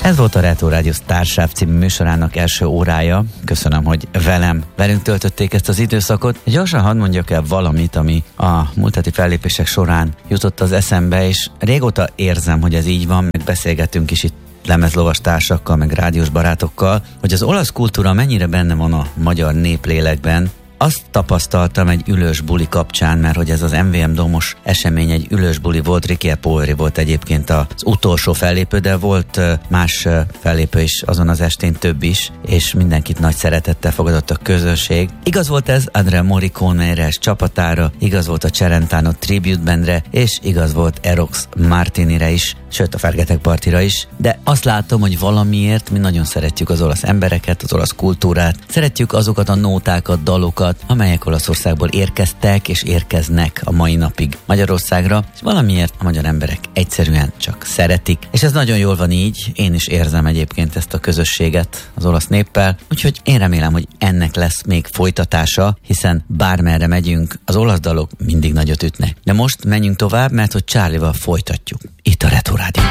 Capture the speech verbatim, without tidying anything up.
Ez volt a Retro Rádió Starsáv című műsorának első órája. Köszönöm, hogy velem, velünk töltötték ezt az időszakot. Gyorsan hadd mondjak el valamit, ami a múlt heti fellépések során jutott az eszembe, és régóta érzem, hogy ez így van, meg beszélgetünk is itt lemezlovas társakkal, meg rádiós barátokkal, hogy az olasz kultúra mennyire benne van a magyar néplélekben. Azt tapasztaltam egy ülős buli kapcsán, mert hogy ez az em vé em Domos esemény egy ülős buli volt, Ricky Poveri volt egyébként az utolsó fellépő, de volt más fellépő is azon az estén, több is, és mindenkit nagy szeretettel fogadott a közönség. Igaz volt ez Andrea Morricone-re és csapatára, igaz volt a Celentano Tribute Bandre, és igaz volt Erox Martinire is, sőt a Fergetek Partira is, de azt látom, hogy valamiért mi nagyon szeretjük az olasz embereket, az olasz kultúrát, szeretjük azokat a nótákat, dalokat, amelyek Olaszországból érkeztek és érkeznek a mai napig Magyarországra, és valamiért a magyar emberek egyszerűen csak szeretik, és ez nagyon jól van így, én is érzem egyébként ezt a közösséget az olasz néppel, úgyhogy én remélem, hogy ennek lesz még folytatása, hiszen bármerre megyünk, az olasz dalok mindig nagyot ütnek. De most menjünk tovább, mert hogy Charlie-val folytatjuk itt a Retro Rádióban.